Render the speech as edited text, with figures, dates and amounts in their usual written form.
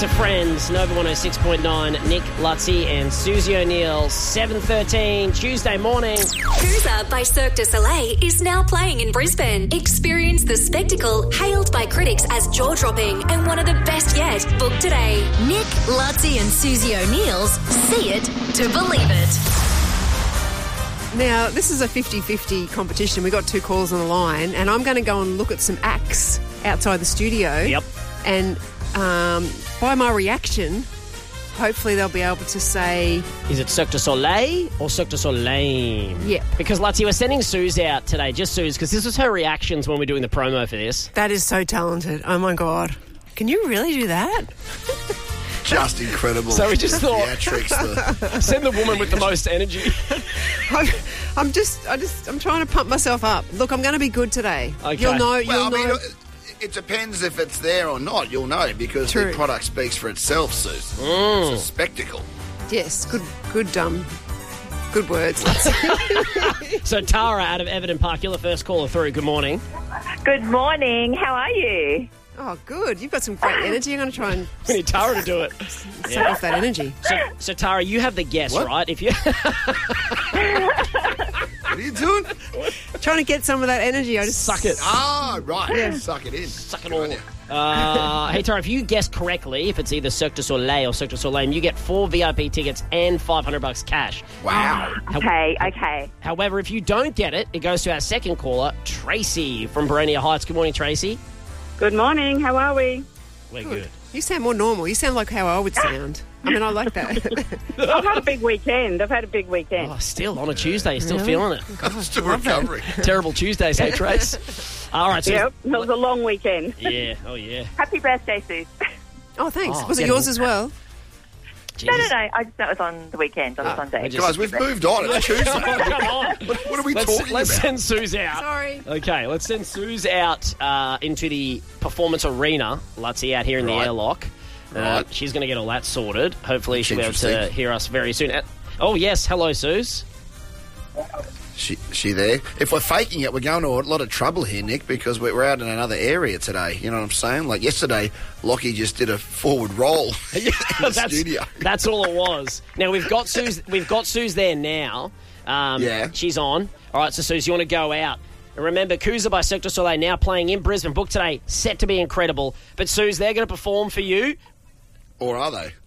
to Friends, Nova 106.9, Nick Lutzy and Susie O'Neill, 7:13, Tuesday morning. Cruiser by Cirque du Soleil is now playing in Brisbane. Experience the spectacle hailed by critics as jaw-dropping and one of the best yet. Book today. Nick Lutzy and Susie O'Neill's See It to Believe It. Now, this is a 50-50 competition. We've got 2 calls on the line, and I'm going to go and look at some acts outside the studio. Yep. And by my reaction, hopefully they'll be able to say... Is it Cirque du Soleil or Cirque du Soleil? Yeah. Because, Lutzy, we're sending Suze out today, just Suze, because this was her reactions when we're doing the promo for this. That is so talented. Oh, my God. Can you really do that? Just incredible. So we just thought, theatrics, send the woman with the most energy. I'm trying to pump myself up. Look, I'm going to be good today. Okay. You'll know. it depends if it's there or not. You'll know because True. the product speaks for itself, Suze. Mm. It's a spectacle. Yes, good words. So Tara out of Everton Park, you're the first caller through. Good morning. Good morning. How are you? Oh, good. You've got some great energy. I'm going to try and We need Tara to do it. suck off that energy. So Tara, you have the guess, What? right? If you What are you doing? Trying to get some of that energy. I just suck it. Right. Yeah. Suck it in. Suck it Good all. on you. Hey, Tara, if you guess correctly, if it's either Cirque du Soleil or Cirque du Soleil, you get 4 VIP tickets and $500 cash. Wow. Okay. However, if you don't get it, it goes to our second caller, Tracy from Boronia Heights. Good morning, Tracy. Good morning. How are we? We're good. You sound more normal. You sound like how I would sound. I mean, I like that. I've had a big weekend. Oh, still on a Tuesday, you're still feeling it. I'm still recovering. Terrible Tuesdays, hey, Trace? All right, so... Yep, it was a long weekend. Yeah, oh, yeah. Happy birthday, Sue. Oh, thanks. Oh, Was it yeah. yours as well? No, Jesus. that was on the weekend, on a Sunday. Guys, we've moved on. It's Tuesday. Come on. What are we talking Let's about? send Suze out. Sorry. Okay, let's send Suze out into the performance arena. Lutzy out here in the Right. airlock. Right. She's going to get all that sorted. Hopefully she'll be able to Interesting. hear us very soon. Oh, yes. Hello, Suze. She there? If we're faking it, we're going to a lot of trouble here, Nick, because we're out in another area today. You know what I'm saying? Like yesterday, Lockie just did a forward roll in the studio. That's all it was. Now, we've got Suze there now. Yeah. She's on. All right, so Suze, you want to go out. And remember, Cruiser by Cirque du Soleil now playing in Brisbane. Book today, set to be incredible. But Suze, they're going to perform for you. Or are they?